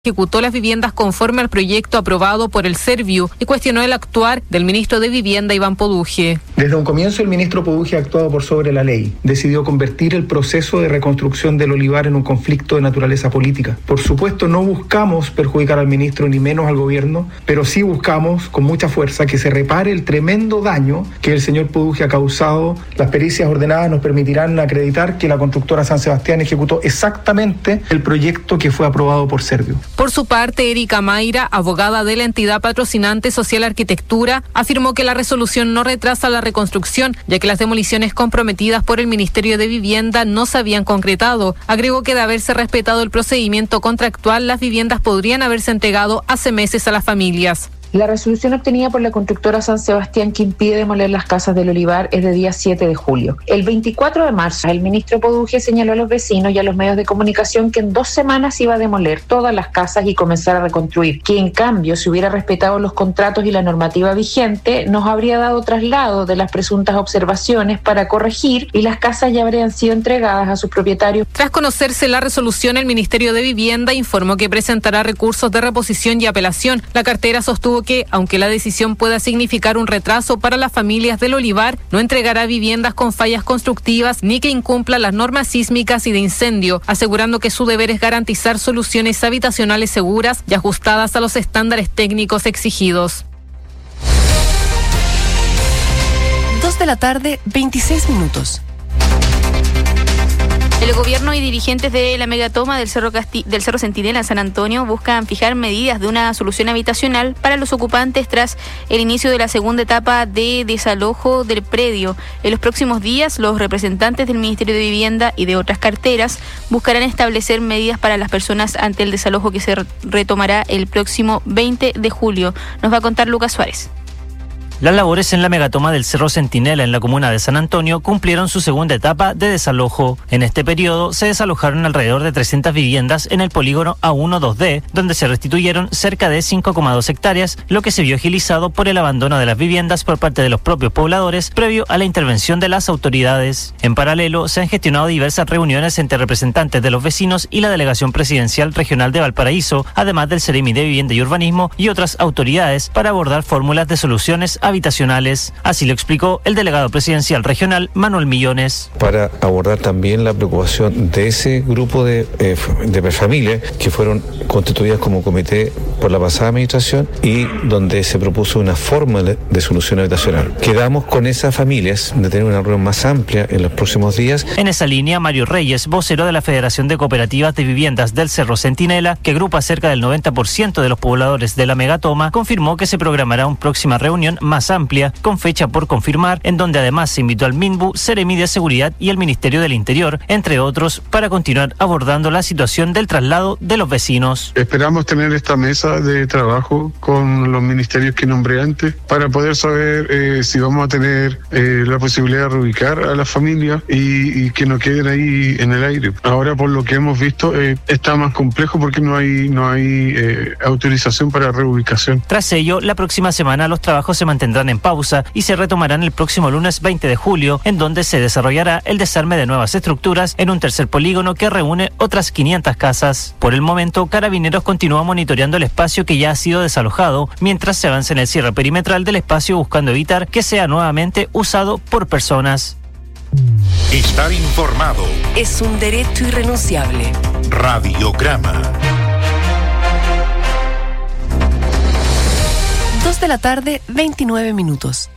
ejecutó las viviendas conforme al proyecto aprobado por el Serviu y cuestionó el actuar del ministro de Vivienda, Iván Poduje. Desde un comienzo el ministro Poduje ha actuado por sobre la ley. Decidió convertir el proceso de reconstrucción del olivar en un conflicto de naturaleza política. Por supuesto, no buscamos perjudicar al ministro ni menos al gobierno, pero sí buscamos con mucha fuerza que se repare el tremendo daño que el señor Poduje ha causado. Las pericias ordenadas nos permitirán acreditar que la constructora San Sebastián ejecutó exactamente el proyecto que fue aprobado por Serviu. Por su parte, Erika Mayra, abogada de la entidad patrocinante Social Arquitectura, afirmó que la resolución no retrasa la reconstrucción, ya que las demoliciones comprometidas por el Ministerio de Vivienda no se habían concretado. Agregó que de haberse respetado el procedimiento contractual, las viviendas podrían haberse entregado hace meses a las familias. La resolución obtenida por la constructora San Sebastián que impide demoler las casas del olivar es de día 7 de julio. El 24 de marzo, el ministro Poduje señaló a los vecinos y a los medios de comunicación que en 2 semanas iba a demoler todas las casas y comenzar a reconstruir, que en cambio, si hubiera respetado los contratos y la normativa vigente, nos habría dado traslado de las presuntas observaciones para corregir y las casas ya habrían sido entregadas a sus propietarios. Tras conocerse la resolución, el Ministerio de Vivienda informó que presentará recursos de reposición y apelación. La cartera sostuvo que, aunque la decisión pueda significar un retraso para las familias del olivar, no entregará viviendas con fallas constructivas ni que incumpla las normas sísmicas y de incendio, asegurando que su deber es garantizar soluciones habitacionales seguras y ajustadas a los estándares técnicos exigidos. 2:26 p.m. El gobierno y dirigentes de la megatoma del Cerro Centinela en San Antonio buscan fijar medidas de una solución habitacional para los ocupantes tras el inicio de la segunda etapa de desalojo del predio. En los próximos días, los representantes del Ministerio de Vivienda y de otras carteras buscarán establecer medidas para las personas ante el desalojo que se retomará el próximo 20 de julio. Nos va a contar Lucas Suárez. Las labores en la megatoma del Cerro Centinela en la comuna de San Antonio cumplieron su segunda etapa de desalojo. En este periodo se desalojaron alrededor de 300 viviendas en el polígono A1-2D, donde se restituyeron cerca de 5,2 hectáreas, lo que se vio agilizado por el abandono de las viviendas por parte de los propios pobladores previo a la intervención de las autoridades. En paralelo, se han gestionado diversas reuniones entre representantes de los vecinos y la Delegación Presidencial Regional de Valparaíso, además del Ceremi de Vivienda y Urbanismo y otras autoridades para abordar fórmulas de soluciones habitacionales. Así lo explicó el delegado presidencial regional Manuel Millones. Para abordar también la preocupación de ese grupo de familias que fueron constituidas como comité por la pasada administración y donde se propuso una fórmula de solución habitacional. Quedamos con esas familias de tener una reunión más amplia en los próximos días. En esa línea, Mario Reyes, vocero de la Federación de Cooperativas de Viviendas del Cerro Centinela, que agrupa cerca del 90% de los pobladores de la megatoma, confirmó que se programará una próxima reunión más amplia, con fecha por confirmar, en donde además se invitó al MINBU, Ceremi de Seguridad y el Ministerio del Interior, entre otros, para continuar abordando la situación del traslado de los vecinos. Esperamos tener esta mesa de trabajo con los ministerios que nombré antes para poder saber si vamos a tener la posibilidad de reubicar a las familias y que no queden ahí en el aire. Ahora, por lo que hemos visto, está más complejo porque no hay autorización para reubicación. Tras ello, la próxima semana los trabajos se mantendrán en pausa y se retomarán el próximo lunes 20 de julio, en donde se desarrollará el desarme de nuevas estructuras en un tercer polígono que reúne otras 500 casas. Por el momento, Carabineros continúa monitoreando el espacio que ya ha sido desalojado, mientras se avanza en el cierre perimetral del espacio buscando evitar que sea nuevamente usado por personas. Estar informado es un derecho irrenunciable. Radiograma. 2:29 p.m.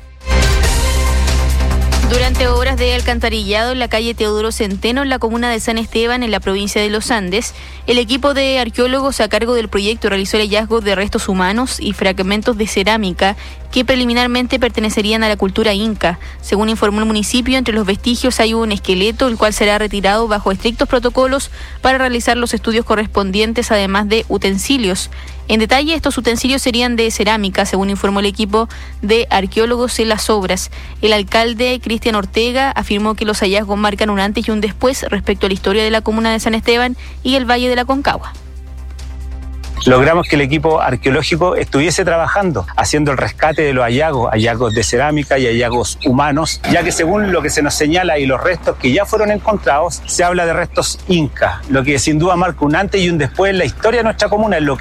Durante obras de alcantarillado en la calle Teodoro Centeno, en la comuna de San Esteban, en la provincia de Los Andes, el equipo de arqueólogos a cargo del proyecto realizó el hallazgo de restos humanos y fragmentos de cerámica que preliminarmente pertenecerían a la cultura inca. Según informó el municipio, entre los vestigios hay un esqueleto, el cual será retirado bajo estrictos protocolos para realizar los estudios correspondientes, además de utensilios. En detalle, estos utensilios serían de cerámica, según informó el equipo de arqueólogos en las obras. El alcalde Cristian Ortega afirmó que los hallazgos marcan un antes y un después respecto a la historia de la comuna de San Esteban y el Valle de la Concagua. logramos que el equipo arqueológico estuviese trabajando, haciendo el rescate de los hallazgos de cerámica y hallazgos humanos, ya que según lo que se nos señala y los restos que ya fueron encontrados, se habla de restos incas, lo que sin duda marca un antes y un después en la historia de nuestra comuna, en lo que